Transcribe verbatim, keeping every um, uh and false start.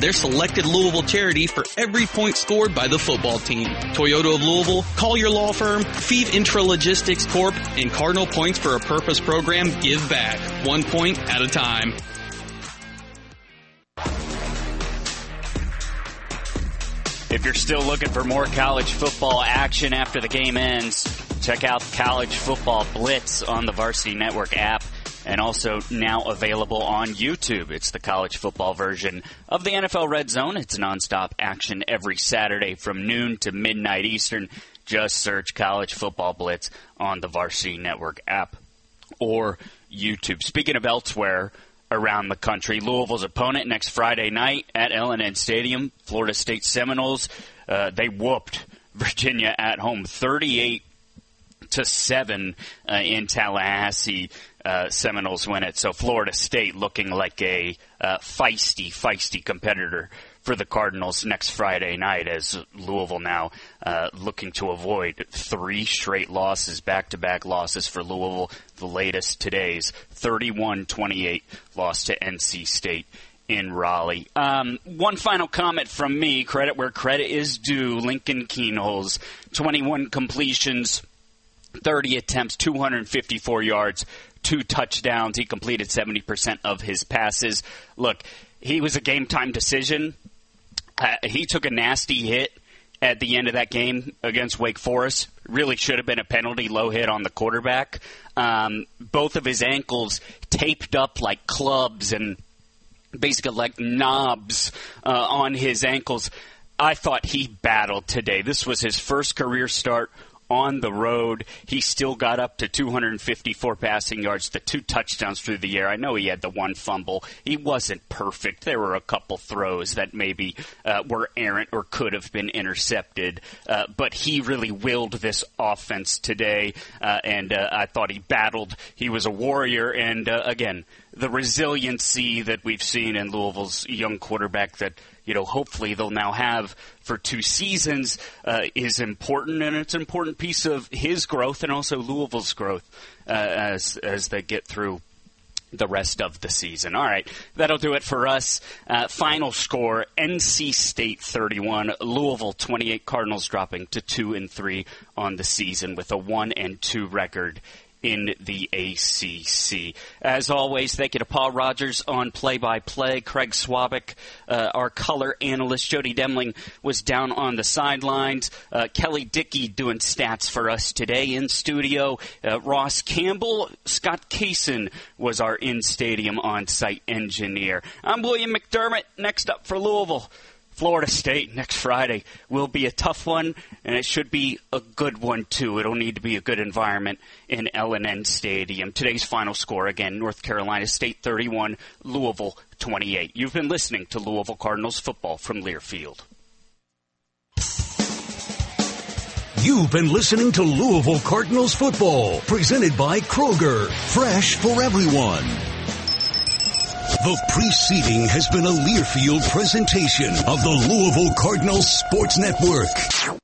their selected Louisville charity for every point scored by the football team. Toyota of Louisville, Collier Law Firm, Feed Intralogistics Corp, and Cardinal Points for a Purpose program give back, one point at a time. If you're still looking for more college football action after the game ends, check out College Football Blitz on the Varsity Network app and also now available on YouTube. It's the college football version of the N F L Red Zone. It's nonstop action every Saturday from noon to midnight Eastern. Just search College Football Blitz on the Varsity Network app or YouTube. Speaking of elsewhere around the country, Louisville's opponent next Friday night at L N N Stadium, Florida State Seminoles. Uh, they whooped Virginia at home thirty-eight to seven uh, in Tallahassee. Uh, Seminoles win it. So Florida State looking like a uh, feisty, feisty competitor for the Cardinals next Friday night, as Louisville now uh, looking to avoid three straight losses, back-to-back losses for Louisville. The latest today's thirty-one twenty-eight loss to N C State in Raleigh. Um, one final comment from me, credit where credit is due. Lincoln Kienholz, twenty-one completions, thirty attempts, two hundred fifty-four yards, two touchdowns. He completed seventy percent of his passes. Look, he was a game-time decision. Uh, he took a nasty hit at the end of that game against Wake Forest. Really should have been a penalty, low hit on the quarterback. Um, both of his ankles taped up like clubs and basically like knobs uh, on his ankles. I thought he battled today. This was his first career start on the road. He still got up to two hundred fifty-four passing yards, the two touchdowns through the air. I know he had the one fumble. He wasn't perfect. There were a couple throws that maybe uh, were errant or could have been intercepted. Uh, but he really willed this offense today, uh, and uh, I thought he battled. He was a warrior, and uh, again, the resiliency that we've seen in Louisville's young quarterback that, you know, hopefully they'll now have for two seasons uh, is important, and it's an important piece of his growth and also Louisville's growth uh, as as they get through the rest of the season. All right, that'll do it for us. Uh, final score, N C State thirty-one, Louisville twenty-eight, Cardinals dropping to two and three on the season with a one and two record in the A C C. As always, thank you to Paul Rogers on play-by-play. Craig Swabick, uh, our color analyst. Jody Demling was down on the sidelines. Uh, Kelly Dickey doing stats for us today in studio. Uh, Ross Campbell. Scott Kaysen was our in-stadium on-site engineer. I'm William McDermott. Next up for Louisville, Florida State next Friday will be a tough one, and it should be a good one, too. It'll need to be a good environment in L N N Stadium. Today's final score, again, North Carolina State thirty-one, Louisville twenty-eight. You've been listening to Louisville Cardinals football from Learfield. You've been listening to Louisville Cardinals football, presented by Kroger, fresh for everyone. The preceding has been a Learfield presentation of the Louisville Cardinals Sports Network.